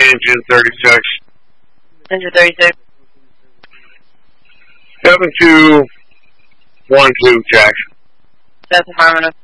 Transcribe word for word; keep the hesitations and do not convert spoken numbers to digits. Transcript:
engine thirty-six. Engine thirty-six. seven two one two, check. That's affirmative.